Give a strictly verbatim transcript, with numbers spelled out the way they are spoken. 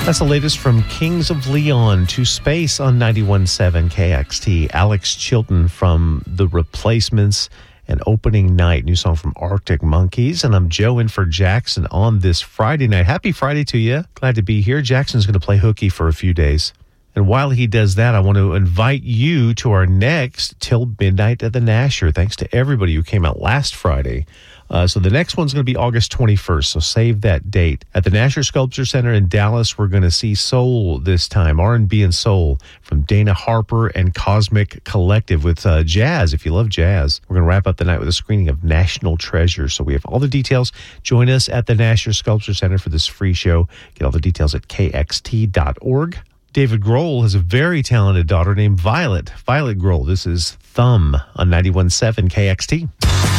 That's the latest from Kings of Leon to Space on ninety-one point seven K X T. Alex Chilton from The Replacements and Opening Night, new song from Arctic Monkeys. And I'm Joe in for Jackson on this Friday night. Happy Friday to you. Glad to be here. Jackson's going to play hooky for a few days. And while he does that, I want to invite you to our next Till Midnight at the Nasher. Thanks to everybody who came out last Friday. Uh, so the next one's going to be August twenty-first, so save that date. At the Nasher Sculpture Center in Dallas, we're going to see soul this time, R and B and soul, from Dana Harper and Cosmic Collective with uh, jazz, if you love jazz. We're going to wrap up the night with a screening of National Treasure. So we have all the details. Join us at the Nasher Sculpture Center for this free show. Get all the details at K X T dot org. David Grohl has a very talented daughter named Violet. Violet Grohl. This is Thumb on ninety-one point seven K X T.